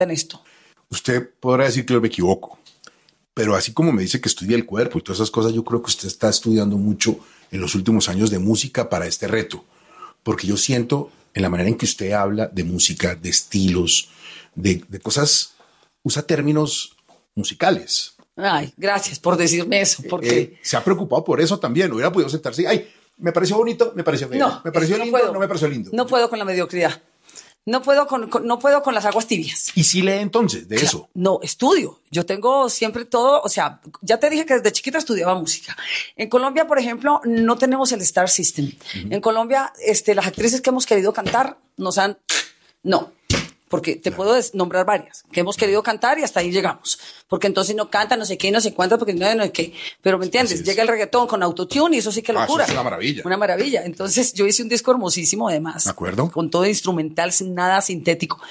en esto. Usted podrá decir que yo me equivoco, pero así como me dice que estudia el cuerpo y todas esas cosas, yo creo que usted está estudiando mucho en los últimos años de música para este reto, porque yo siento en la manera en que usted habla de música, de estilos, de cosas, usa términos musicales. Ay, gracias por decirme eso, porque... se ha preocupado por eso también, hubiera podido sentarse, ay, me pareció bonito, me pareció feo, No, me pareció no lindo, puedo. no me pareció lindo. No puedo con la mediocridad. No puedo con las aguas tibias. ¿Y si lee entonces de eso? No, estudio. Yo tengo siempre todo, o sea, ya te dije que desde chiquita estudiaba música. En Colombia, por ejemplo, no tenemos el Star System. En Colombia, las actrices que hemos querido cantar nos han... No, porque te puedo nombrar varias que hemos querido cantar y hasta ahí llegamos. Porque entonces no canta, no sé qué, no sé cuánto, porque no sé qué. Pero ¿me entiendes? Llega el reggaetón con autotune y eso sí que locura. Eso es una maravilla. Una maravilla. Entonces yo hice un disco hermosísimo además. ¿De acuerdo? Con todo instrumental, sin nada sintético.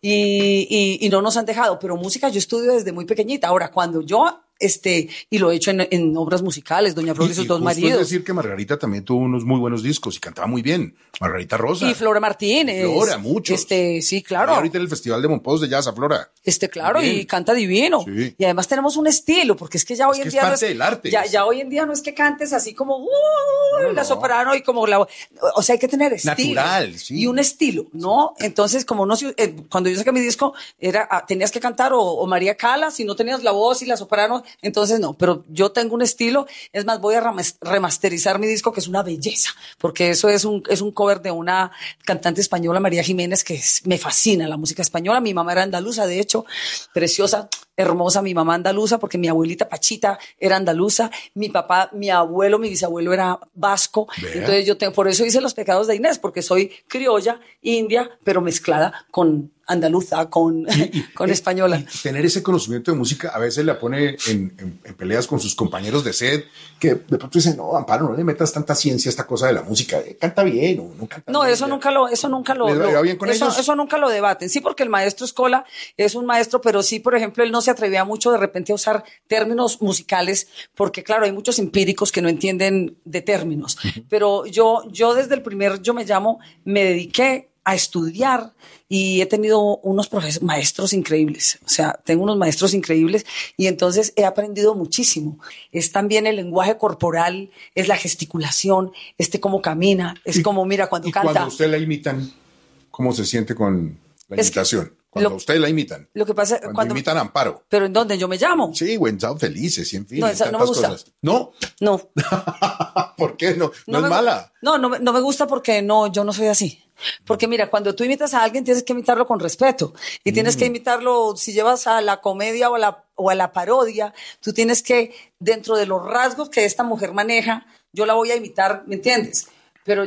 Y no nos han dejado. Pero música yo estudio desde muy pequeñita. Ahora, cuando yo... y lo he hecho en obras musicales, Doña Flor y sus dos maridos. Es decir que Margarita también tuvo unos muy buenos discos y cantaba muy bien. Margarita Rosa. Y Flora Martínez. Flora, muchos. Sí, claro. Y ahorita en el Festival de Monpós de Jazz a Flora. Claro, bien. y canta divino. Sí. Y además tenemos un estilo, porque es que ya hoy en día es parte del arte. Ya hoy en día no es que cantes así como la soprano y como la... O sea, hay que tener estilo. Natural, sí. Y un estilo, ¿no? Entonces, como no, cuando yo saqué mi disco, tenías que cantar o María Cala, si no tenías la voz y la soprano, entonces no. Pero yo tengo un estilo, es más, voy a remasterizar mi disco, que es una belleza, porque eso es un cover de una cantante española, María Jiménez, que me fascina la música española. Mi mamá era andaluza, de hecho, preciosa, hermosa, mi mamá andaluza, porque mi abuelita Pachita era andaluza, mi papá, mi abuelo, mi bisabuelo era vasco. Vea. Entonces por eso hice Los Pecados de Inés, porque soy criolla, india, pero mezclada con andaluza, con española. Y tener ese conocimiento de música a veces la pone en peleas con sus compañeros de set, que de pronto dicen, no, Amparo, no le metas tanta ciencia a esta cosa de la música, canta bien o no canta no, bien. eso nunca lo ¿Les va bien con ellos? Eso nunca lo debaten. Sí, porque el maestro Escola es un maestro, pero sí, por ejemplo, él no se atrevía mucho de repente a usar términos musicales, porque claro, hay muchos empíricos que no entienden de términos. Pero yo desde el primer Yo Me Llamo me dediqué a estudiar y he tenido unos maestros increíbles. O sea, tengo unos maestros increíbles y entonces he aprendido muchísimo. Es también el lenguaje corporal, es la gesticulación, cómo camina, es como, mira, cuando canta. Cuando usted la imitan, ¿cómo se siente con la imitación? Cuando usted la imitan. Lo que pasa cuando imitan a Amparo. ¿Pero en dónde? Yo Me Llamo. Sí, Chao Felices, y en fin, no, esa no me gusta. Cosas. ¿No? No. ¿Por qué? No es mala. No me gusta porque yo no soy así. Porque mira, cuando tú imitas a alguien tienes que imitarlo con respeto y tienes que imitarlo, si llevas a la comedia o a la parodia, tú tienes que, dentro de los rasgos que esta mujer maneja, yo la voy a imitar, ¿me entiendes? Pero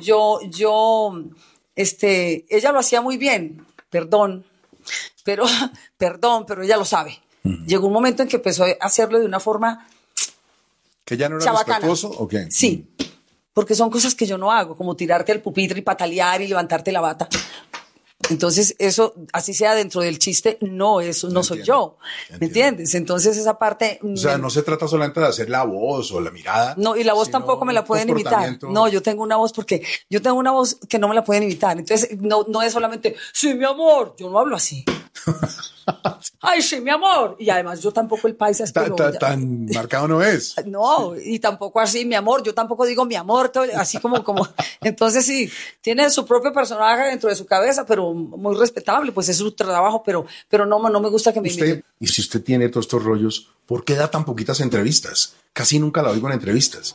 ella lo hacía muy bien, perdón, pero ella lo sabe. Llegó un momento en que empezó a hacerlo de una forma ¿que ya no era chabacana. respetuoso o qué? Sí. Porque son cosas que yo no hago, como tirarte al pupitre y patalear y levantarte la bata. Entonces, eso, así sea dentro del chiste, no soy yo. ¿Me entiendes? Entonces, esa parte... O sea, no se trata solamente de hacer la voz o la mirada. No, y la voz tampoco me la pueden imitar. No, yo tengo una voz que no me la pueden imitar. Entonces, no es solamente, sí, mi amor, yo no hablo así. Ay, sí, mi amor. Y además yo tampoco el paisa es tan marcado no es. No, y tampoco así, mi amor. Yo tampoco digo mi amor, así como. Entonces sí, tiene su propio personaje dentro de su cabeza, pero muy respetable, pues es su trabajo, pero no me gusta que me imiten. Y si usted tiene todos estos rollos, ¿por qué da tan poquitas entrevistas? Casi nunca la oigo en entrevistas.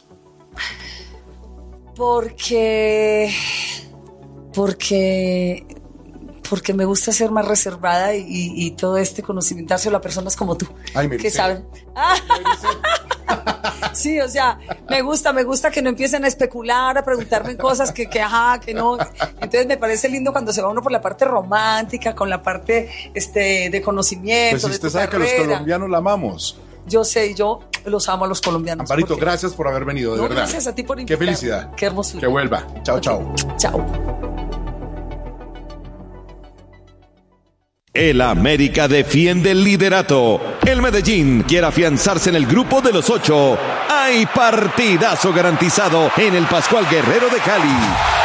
Porque me gusta ser más reservada y todo conocimiento dárselo a personas como tú. Ay, que saben. Sí, o sea, me gusta que no empiecen a especular, a preguntarme cosas que no. Entonces me parece lindo cuando se va uno por la parte romántica, con la parte de conocimiento. Pues si usted sabe que los colombianos la amamos. Yo sé, yo los amo a los colombianos. Amparito, gracias por haber venido, de verdad. Gracias a ti por invitarme. Qué felicidad. Qué hermosura. Que vuelva. Chao, chao. Chao. El América defiende el liderato. El Medellín quiere afianzarse en el grupo de los 8. Hay partidazo garantizado en el Pascual Guerrero de Cali.